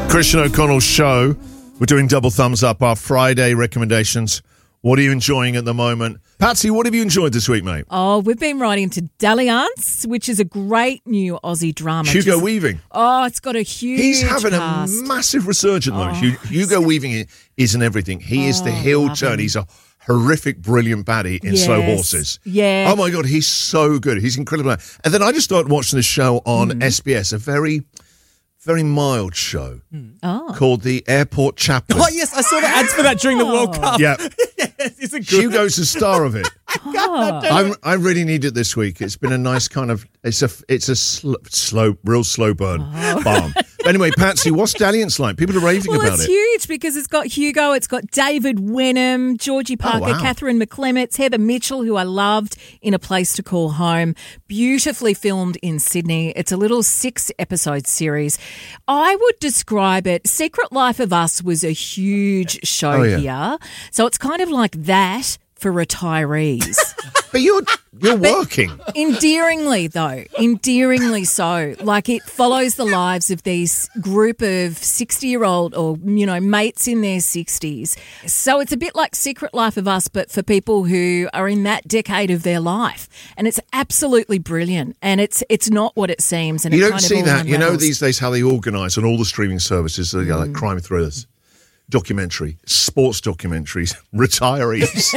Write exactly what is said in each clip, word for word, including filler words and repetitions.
Christian O'Connell Show. We're doing double thumbs up, our Friday recommendations. What are you enjoying at the moment? Patsy, what have you enjoyed this week, mate? Oh, we've been right into Dalliance, which is a great new Aussie drama. Hugo Just, Weaving. Oh, it's got a huge He's having cast. a massive resurgence. Oh, though. Hugo Weaving isn't everything. He is the Oh, heel love turn. him. He's a horrific, brilliant baddie in Yes. Slow Horses. Yeah. Oh, my God, he's so good. He's incredible. And then I just started watching this show on Mm. S B S, a very... very mild show Oh. called The Airport Chaplain. Oh, yes, I saw the ads for that during the World Cup. Yeah. Yes, it's a good Hugo's the star of it. Oh. I, I really need it this week. It's been a nice kind of, it's a it's a sl- slow, real slow burn Oh. balm. Anyway, Patsy, what's Dalliance like? People are raving Well, about it's it. huge because it's got Hugo, it's got David Wenham, Georgie Parker, wow. Catherine McClements, Heather Mitchell, who I loved in A Place to Call Home. Beautifully filmed in Sydney. It's a little six-episode series. I would describe it, Secret Life of Us was a huge show Oh, yeah. here. So it's kind of like that for retirees. But you're you're working. Endearingly, though, endearingly so. Like, it follows the lives of these group of sixty-year-old or, you know, mates in their sixties. So it's a bit like Secret Life of Us, but for people who are in that decade of their life. And it's absolutely brilliant. And it's it's not what it seems. And You it don't kind of see all that. You know unravels. these days how they organise on all the streaming services, you know, like crime thrillers, documentary, sports documentaries, retirees,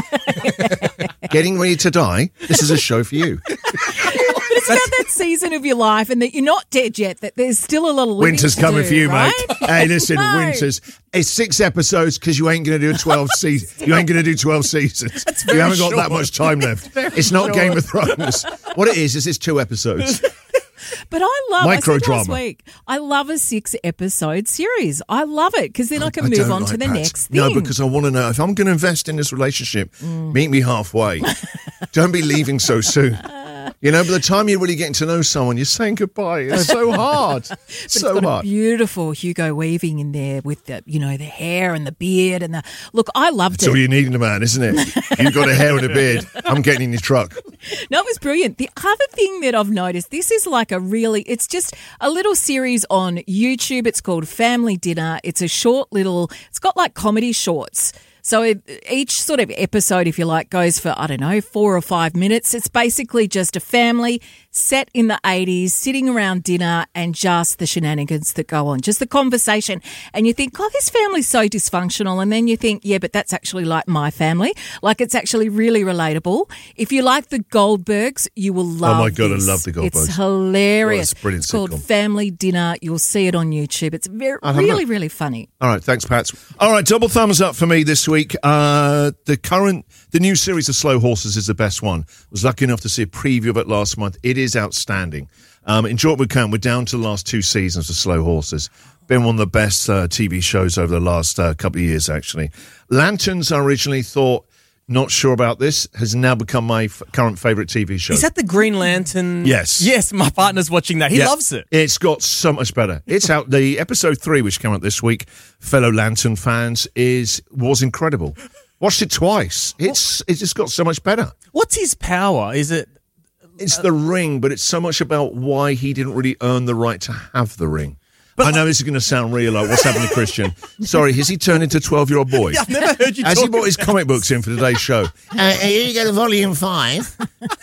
getting ready to die. This is a show for you. But it's about that season of your life and that you're not dead yet, that there's still a little living Winter's to coming do, for you, right? mate. Hey, listen, No. winter's. It's six episodes because you ain't going to do twelve seasons. You ain't going to do twelve seasons. You haven't got that much time left. It's not short. Game of Thrones. What it is is it's two episodes. But I love Micro I said last drama. week, I love a six episode series. I love it because then I, can I move don't on like to the that. next thing. No, because I want to know if I'm going to invest in this relationship. Meet me halfway. Don't be leaving so soon. You know, by the time you're really getting to know someone, you're saying goodbye. It's so hard. But so it's got hard. a beautiful Hugo Weaving in there with the, you know, the hair and the beard and the look. I loved That's all it. you need in a man, isn't it? You've got a hair and a beard. I'm getting in your truck. No, it was brilliant. The other thing that I've noticed, this is like a really, it's just a little series on YouTube. It's called Family Dinner. It's a short little, it's got like comedy shorts. So it, each sort of episode, if you like, goes for, I don't know, four or five minutes. It's basically just a family set in the eighties, sitting around dinner and just the shenanigans that go on, just the conversation. And you think, oh, this family's so dysfunctional. And then you think, yeah, but that's actually like my family. Like, it's actually really relatable. If you like the Goldbergs, you will love Oh, my God, I this. love the Goldbergs. It's hilarious. Oh, it's a brilliant It's called sitcom. Family Dinner. You'll see it on YouTube. It's very, I'll have a really, look. really funny. All right, thanks, Pats. All right, double thumbs up for me this week. Uh, the current, the new series of Slow Horses is the best one. I was lucky enough to see a preview of it last month. It is outstanding. Um, enjoy what we can. We're down to the last two seasons of Slow Horses. Been one of the best uh, T V shows over the last uh, couple of years, actually. Lanterns, I originally thought, not sure about this, has now become my f- current favourite T V show. Is that the Green Lantern? Yes. Yes, my partner's watching that. He Yeah, loves it. It's got so much better. It's out. The episode three, which came out this week, fellow Lantern fans, is was incredible. Watched it twice. It's it's just got so much better. What's his power? Is it... It's the ring, but it's so much about why he didn't really earn the right to have the ring. But I know this is going to sound real, like what's happening to Christian. Sorry, has he turned into a twelve-year-old boy? Yeah, I've never heard you Has talk he bought his comic books in for today's show? Uh, here you go, the volume five.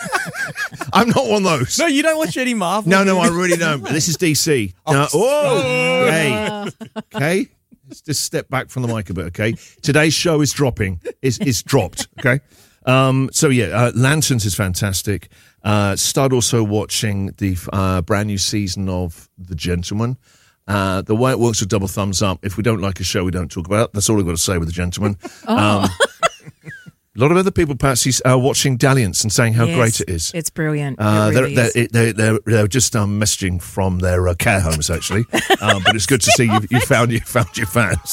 I'm not one of those. No, you don't watch any Marvel? No, no, I really don't. This is D C. No, whoa! Hey, okay. Let's just step back from the mic a bit, okay? Today's show is dropping. Is is dropped, okay? Um, so yeah, uh, Lanterns is fantastic. Uh, start also watching the uh, brand new season of The Gentleman. Uh, the way it works with double thumbs up. If we don't like a show, we don't talk about it. That's all I've got to say with The Gentleman. Oh. Um, a lot of other people, Patsy, are watching Dalliance and saying how Yes, great it is. It's brilliant. Uh, it really they're, is. they're, they're, they're, they're just um, messaging from their uh, care homes, actually. um, but it's good to see you, you found you found your fans.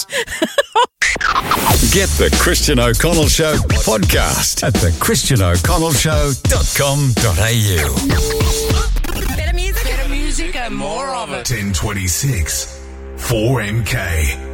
Get the Christian O'Connell Show podcast at the christian o'connell show dot com dot a u. Better music, better music, and more of it. ten twenty-six, four M K.